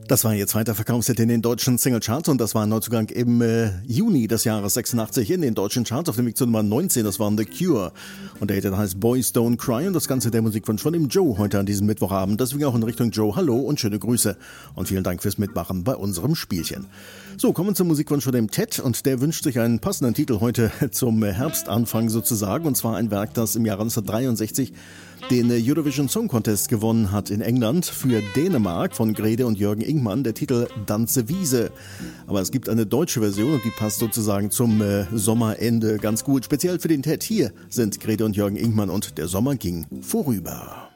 Das war ihr zweiter Verkaufshit in den deutschen Singlecharts und das war ein Neuzugang im Juni des Jahres 86 in den deutschen Charts auf dem Weg zu Nummer 19. Das waren The Cure und der Hit heißt Boys Don't Cry und das Ganze der Musikwunsch von dem Joe heute an diesem Mittwochabend. Deswegen auch in Richtung Joe hallo und schöne Grüße und vielen Dank fürs Mitmachen bei unserem Spielchen. So, kommen wir zum Musikwunsch von dem Ted und der wünscht sich einen passenden Titel heute zum Herbstanfang sozusagen und zwar ein Werk, das im Jahre 1963 den Eurovision Song Contest gewonnen hat in England für Dänemark von Grete und Jürgen Ingmann, der Titel Danse Wiese. Aber es gibt eine deutsche Version und die passt sozusagen zum Sommerende ganz gut. Speziell für den Ted hier sind Grete und Jürgen Ingmann und Der Sommer ging vorüber.